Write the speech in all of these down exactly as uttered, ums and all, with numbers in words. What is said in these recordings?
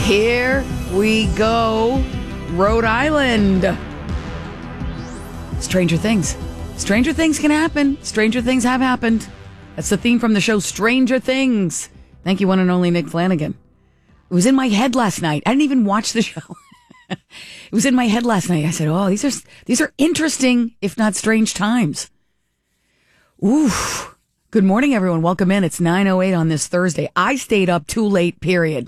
Here we go, Rhode Island. Stranger things. Stranger things can happen. Stranger things have happened. That's the theme from the show, Stranger Things. Thank you, one and only Nick Flanagan. It was in my head last night. I didn't even watch the show. It was in my head last night. I said, oh, these are these are interesting, if not strange times. Oof. Good morning, everyone. Welcome in. It's nine oh eight on this Thursday. I stayed up too late, period.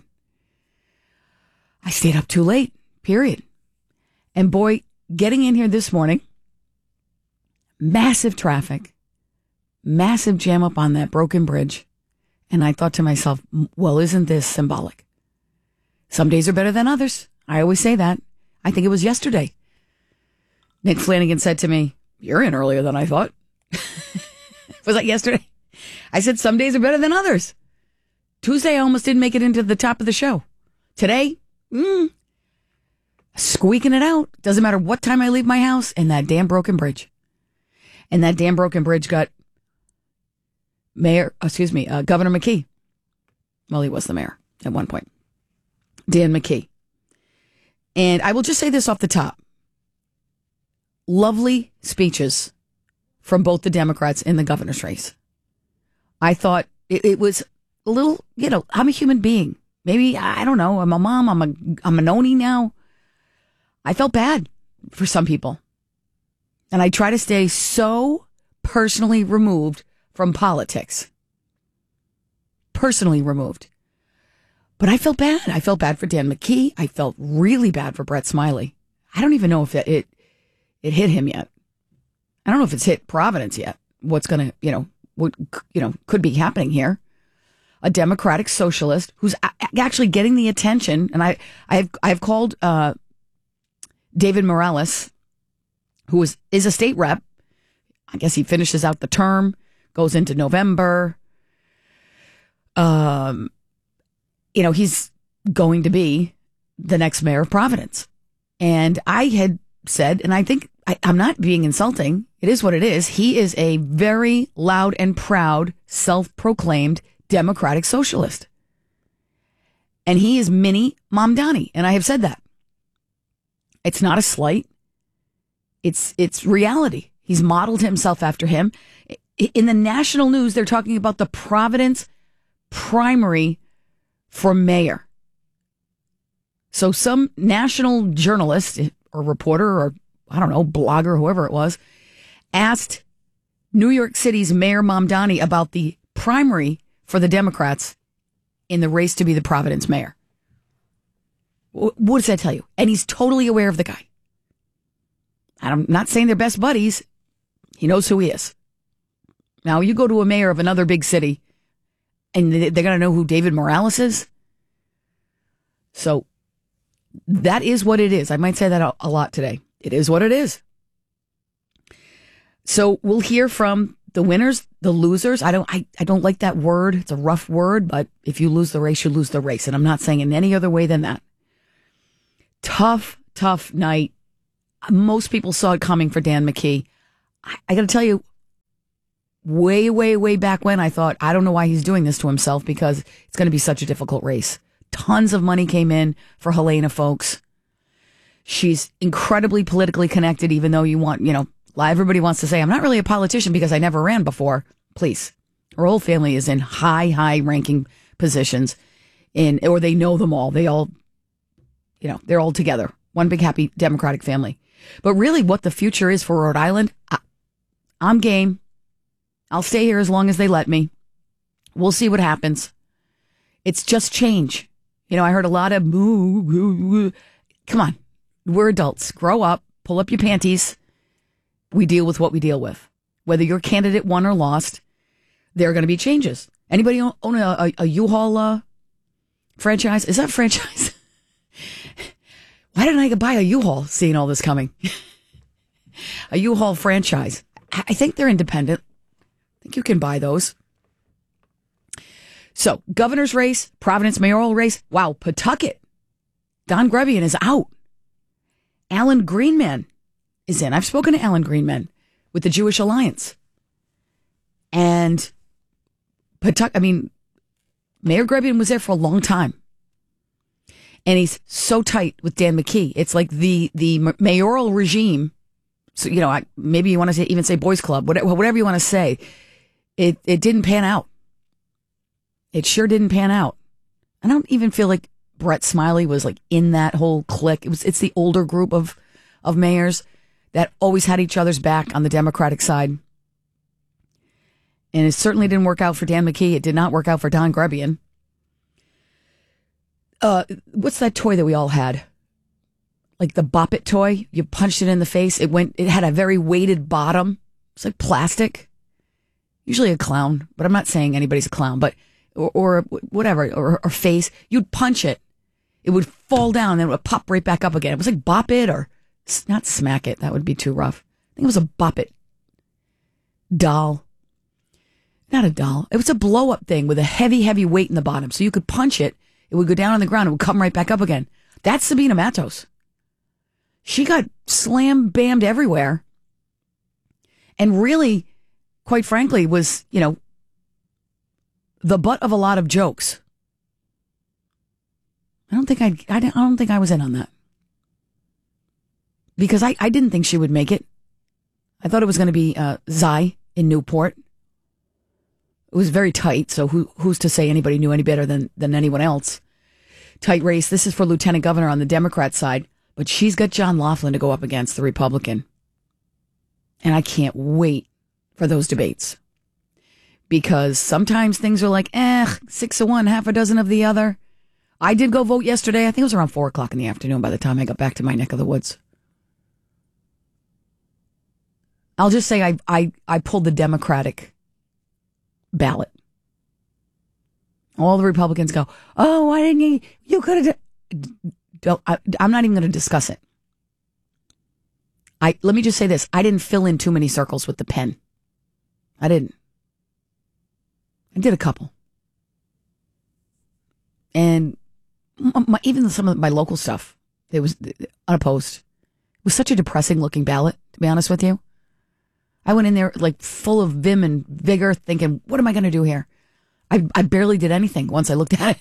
I stayed up too late, period. And boy, getting in here this morning, massive traffic, massive jam up on that broken bridge. And I thought to myself, well, isn't this symbolic? Some days are better than others. I always say that. I think it was yesterday. Nick Flanagan said to me, you're in earlier than I thought. Was that yesterday? I said, some days are better than others. Tuesday, I almost didn't make it into the top of the show. Today, mm, squeaking it out. Doesn't matter what time I leave my house, and that damn broken bridge. And that damn broken bridge got Mayor, excuse me, uh, Governor McKee. Well, he was the mayor at one point. Dan McKee. And I will just say this off the top. Lovely speeches from both the Democrats in the governor's race. I thought it, it was a little, you know, I'm a human being. Maybe, I don't know, I'm a mom, I'm a, I'm a noni now. I felt bad for some people. And I try to stay so personally removed from politics. Personally removed. But I felt bad. I felt bad for Dan McKee. I felt really bad for Brett Smiley. I don't even know if it it, it hit him yet. I don't know if it's hit Providence yet. What's going to, you know, what, you know, could be happening here. A Democratic socialist who's actually getting the attention. And I, I've, I've called uh, David Morales, who is, is a state rep. I guess he finishes out the term, goes into November. Um, you know, he's going to be the next mayor of Providence. And I had said, and I think I, I'm not being insulting. It is what it is. He is a very loud and proud, self-proclaimed Democratic socialist. And he is mini Mamdani. And I have said that. It's not a slight. It's, it's reality. He's modeled himself after him. In the national news, they're talking about the Providence primary for mayor. So some national journalist or reporter or, I don't know, blogger, whoever it was, asked New York City's Mayor Mamdani about the primary for the Democrats in the race to be the Providence mayor. What does that tell you? And he's totally aware of the guy. I'm not saying they're best buddies. He knows who he is. Now, you go to a mayor of another big city, and they're going to know who David Morales is. So that is what it is. I might say that a lot today. It is what it is. So we'll hear from the winners, the losers. I don't, I, I don't like that word. It's a rough word, but if you lose the race, you lose the race. And I'm not saying in any other way than that. Tough, tough night. Most people saw it coming for Dan McKee. I, I got to tell you, way, way, way back when I thought, I don't know why he's doing this to himself because it's going to be such a difficult race. Tons of money came in for Helena, folks. She's incredibly politically connected, even though you want, you know, everybody wants to say, I'm not really a politician because I never ran before. Please. Her whole family is in high, high ranking positions in, or they know them all. They all, you know, they're all together. One big happy Democratic family. But really what the future is for Rhode Island, I, I'm game. I'll stay here as long as they let me. We'll see what happens. It's just change. You know, I heard a lot of moo, moo, moo. Come on. We're adults. Grow up. Pull up your panties. We deal with what we deal with. Whether your candidate won or lost, there are going to be changes. Anybody own a, a, a U-Haul uh, franchise? Is that a franchise? Why didn't I buy a U-Haul seeing all this coming? A U-Haul franchise. I think they're independent. I think you can buy those. So, governor's race, Providence mayoral race. Wow, Pawtucket. Don Grebian is out. Alan Greenman is in. I've spoken to Alan Greenman with the Jewish Alliance. And Pawtucket, I mean, Mayor Grebian was there for a long time. And he's so tight with Dan McKee. It's like the the mayoral regime. So, you know, I, maybe you want to say, even say boys club, whatever, whatever you want to say. It it didn't pan out. It sure didn't pan out. I don't even feel like Brett Smiley was like in that whole clique. It was it's the older group of of mayors that always had each other's back on the Democratic side. And it certainly didn't work out for Dan McKee. It did not work out for Don Grebbian. Uh, what's that toy that we all had? Like the Bop It toy. You punched it in the face. It went. It had a very weighted bottom. It's like plastic. Usually a clown, but I'm not saying anybody's a clown. But or, or whatever, or, or face. You'd punch it. It would fall down, and then it would pop right back up again. It was like Bop It, or not Smack It. That would be too rough. I think it was a Bop It doll. Not a doll. It was a blow up thing with a heavy, heavy weight in the bottom. So you could punch it. It would go down on the ground. It would come right back up again. That's Sabina Matos. She got slam bammed everywhere. And really, quite frankly, was, you know, the butt of a lot of jokes. I don't think I, I don't think I was in on that. Because I, I didn't think she would make it. I thought it was going to be uh, Zai in Newport. It was very tight, so who who's to say anybody knew any better than, than anyone else? Tight race. This is for lieutenant governor on the Democrat side, but she's got John Laughlin to go up against, the Republican. And I can't wait for those debates. Because sometimes things are like, eh, six of one, half a dozen of the other. I did go vote yesterday. I think it was around four o'clock in the afternoon by the time I got back to my neck of the woods. I'll just say I I, I pulled the Democratic ballot. All the Republicans go, oh, why didn't you? You could have. Don't, I, I'm not even going to discuss it. I let me just say this: I didn't fill in too many circles with the pen. I didn't. I did a couple, and my, even some of my local stuff, it was unopposed. It was such a depressing looking ballot, to be honest with you. I went in there like full of vim and vigor thinking, what am I going to do here? I, I barely did anything once I looked at it.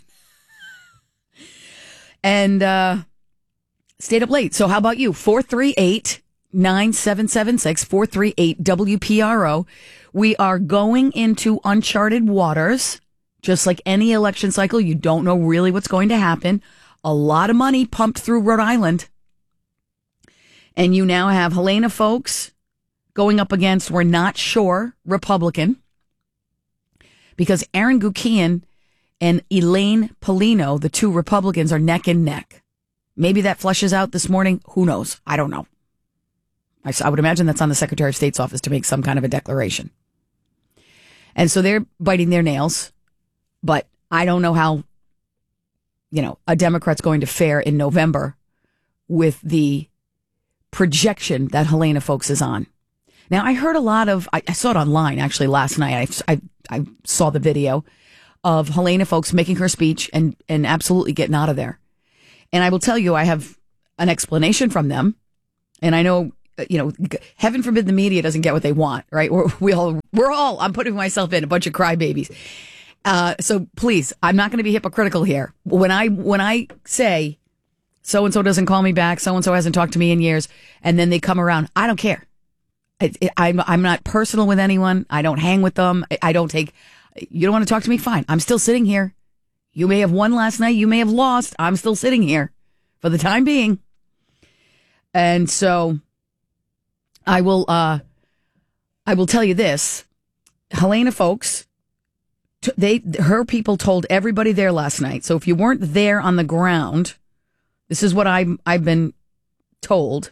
and uh, stayed up late. So how about you? four three eight, nine seven seven six, four three eight W P R O. We are going into uncharted waters. Just like any election cycle, you don't know really what's going to happen. A lot of money pumped through Rhode Island. And you now have Helena Foulkes going up against, we're not sure, Republican, because Aaron Guckian and Elaine Polino, the two Republicans, are neck and neck. Maybe that flushes out this morning. Who knows? I don't know. I, I would imagine that's on the Secretary of State's office to make some kind of a declaration. And so they're biting their nails, but I don't know how, you know, a Democrat's going to fare in November with the projection that Helena Foulkes is on. Now, I heard a lot of, I, I saw it online actually last night. I, I, I saw the video of Helena Foulkes making her speech and, and absolutely getting out of there. And I will tell you, I have an explanation from them. And I know, you know, heaven forbid the media doesn't get what they want, right? We're, we all, we're all, I'm putting myself in, a bunch of crybabies. Uh, so please, I'm not going to be hypocritical here. When I, when I say so-and-so doesn't call me back, so-and-so hasn't talked to me in years, and then they come around, I don't care. It, it, I'm, I'm not personal with anyone. I don't hang with them. I, I don't take, you don't want to talk to me? Fine. I'm still sitting here. You may have won last night. You may have lost. I'm still sitting here for the time being. And so I will, uh, I will tell you this. Helena Foulkes, t- they, her people told everybody there last night. So if you weren't there on the ground, this is what I'm, I've been told.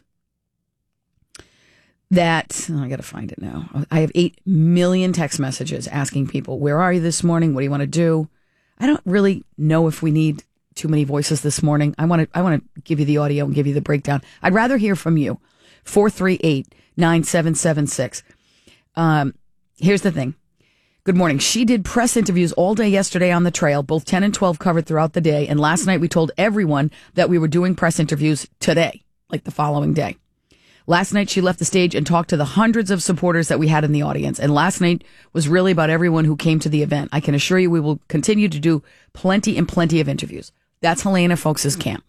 That, oh, I got to find it now. I have eight million text messages asking people, where are you this morning? What do you want to do? I don't really know if we need too many voices this morning. I want to, I want to give you the audio and give you the breakdown. I'd rather hear from you. four three eight, nine seven seven six. Um, here's the thing. Good morning. She did press interviews all day yesterday on the trail, both ten and twelve covered throughout the day. And last night we told everyone that we were doing press interviews today, like the following day. Last night, she left the stage and talked to the hundreds of supporters that we had in the audience. And last night was really about everyone who came to the event. I can assure you we will continue to do plenty and plenty of interviews. That's Helena Folks' camp.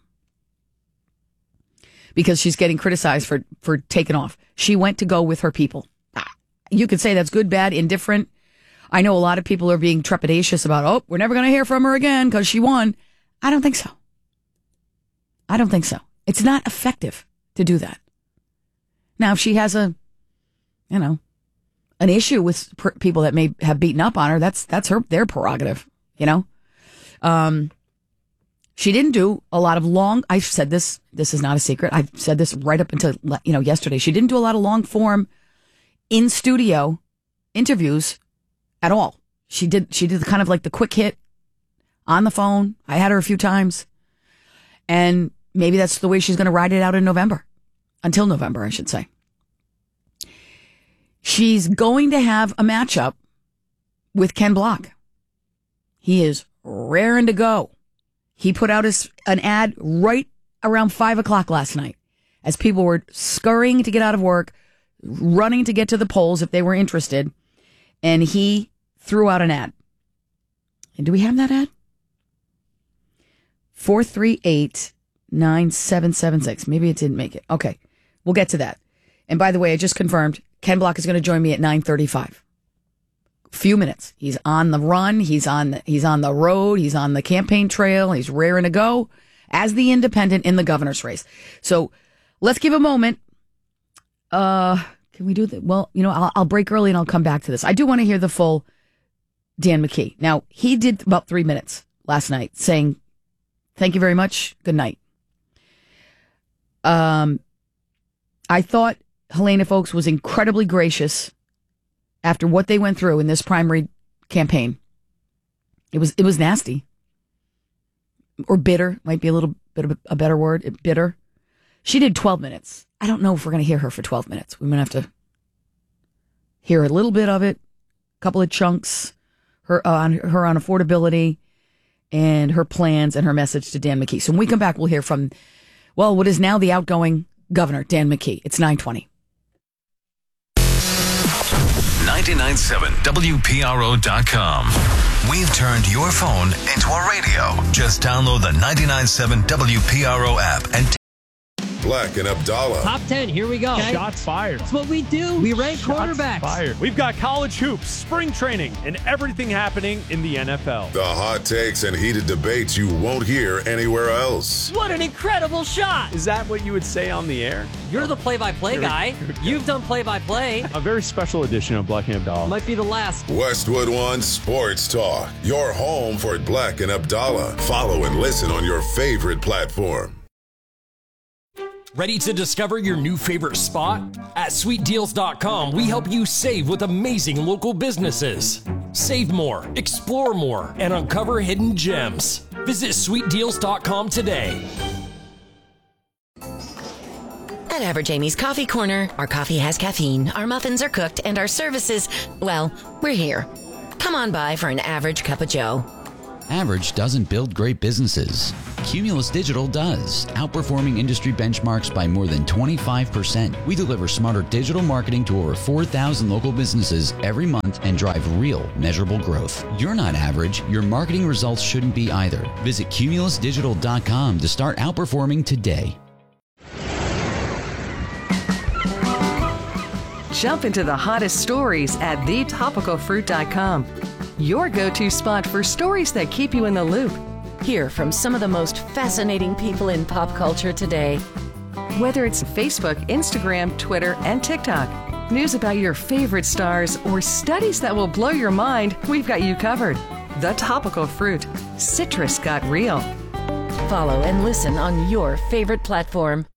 Because she's getting criticized for, for taking off. She went to go with her people. You could say that's good, bad, indifferent. I know a lot of people are being trepidatious about, oh, we're never going to hear from her again because she won. I don't think so. I don't think so. It's not effective to do that. Now, if she has a, you know, an issue with per- people that may have beaten up on her, that's that's her their prerogative, you know? Um, she didn't do a lot of long, I've said this, this is not a secret. I've said this right up until, you know, yesterday. She didn't do a lot of long form in studio interviews at all. She did, she did kind of like the quick hit on the phone. I had her a few times, and maybe that's the way she's going to ride it out in November, until November, I should say. She's going to have a matchup with Ken Block. He is raring to go. He put out his, an ad right around five o'clock last night as people were scurrying to get out of work, running to get to the polls if they were interested. And he threw out an ad. And do we have that ad? four three eight, nine seven seven six. Maybe it didn't make it. Okay. We'll get to that. And by the way, I just confirmed Ken Block is going to join me at nine thirty-five. Few minutes. He's on the run. He's on, he's on the road. He's on the campaign trail. He's raring to go as the independent in the governor's race. So let's give a moment. Uh, can we do that? Well, you know, I'll, I'll break early and I'll come back to this. I do want to hear the full Dan McKee. Now, he did about three minutes last night saying, thank you very much. Good night. Um, I thought Helena Folks was incredibly gracious after what they went through in this primary campaign. It was, it was nasty. Or bitter, might be a little bit of a better word. Bitter. She did twelve minutes. I don't know if we're going to hear her for twelve minutes. We're going to have to hear a little bit of it, a couple of chunks, her uh, on her on affordability and her plans and her message to Dan McKee. So when we come back, we'll hear from, well, what is now the outgoing governor, Dan McKee. It's nine twenty. ninety-nine point seven W P R O dot com. We've turned your phone into a radio. Just download the ninety-nine point seven W P R O app and t- Black and Abdallah. Top ten, here we go. Okay. Shots fired. That's what we do. We rank Shots quarterbacks. Fired. We've got college hoops, spring training, and everything happening in the N F L. The hot takes and heated debates you won't hear anywhere else. What an incredible shot. Is that what you would say on the air? You're the play-by-play guy. You've done play-by-play. A very special edition of Black and Abdallah. Might be the last. Westwood One Sports Talk. Your home for Black and Abdallah. Follow and listen on your favorite platform. Ready to discover your new favorite spot? At sweet deals dot com, we help you save with amazing local businesses. Save more, explore more, and uncover hidden gems. Visit sweet deals dot com today. At Average Amy's Coffee Corner, our coffee has caffeine, our muffins are cooked, and our services, well, we're here. Come on by for an average cup of joe. Average doesn't build great businesses. Cumulus Digital does, outperforming industry benchmarks by more than twenty-five percent. We deliver smarter digital marketing to over four thousand local businesses every month and drive real, measurable growth. You're not average. Your marketing results shouldn't be either. Visit cumulus digital dot com to start outperforming today. Jump into the hottest stories at the topical fruit dot com. Your go-to spot for stories that keep you in the loop. Hear from some of the most fascinating people in pop culture today. Whether it's Facebook, Instagram, Twitter, and TikTok, news about your favorite stars, or studies that will blow your mind, we've got you covered. The Topical Fruit. Citrus got real. Follow and listen on your favorite platform.